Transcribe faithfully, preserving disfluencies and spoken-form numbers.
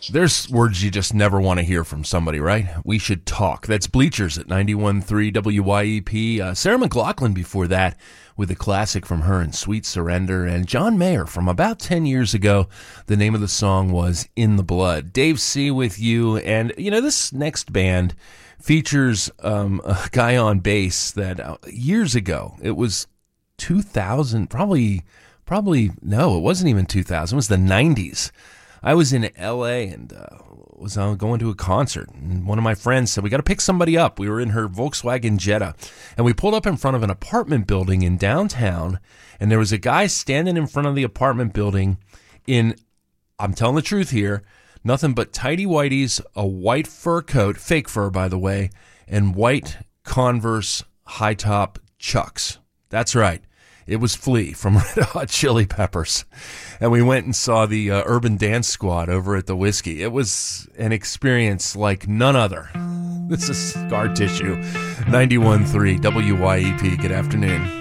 There's words you just never want to hear from somebody, right? We should talk. That's Bleachers at ninety-one point three W Y E P. Uh, Sarah McLachlan before that with a classic from her in Sweet Surrender. And John Mayer from about ten years ago. The name of the song was In the Blood. Dave C. with you. And, you know, this next band features um, a guy on bass that uh, years ago, it was two thousand, probably, probably, no, it wasn't even two thousand. It was the nineties. I was in L A and uh, was uh, going to a concert, and one of my friends said, we got to pick somebody up. We were in her Volkswagen Jetta, and we pulled up in front of an apartment building in downtown, and there was a guy standing in front of the apartment building in, I'm telling the truth here, nothing but tighty whities, a white fur coat, fake fur by the way, and white Converse high-top Chucks. That's right. It was Flea from Red Hot Chili Peppers. And we went and saw the uh, Urban Dance Squad over at the Whiskey. It was an experience like none other. This is Scar Tissue, ninety-one point three W Y E P. Good afternoon.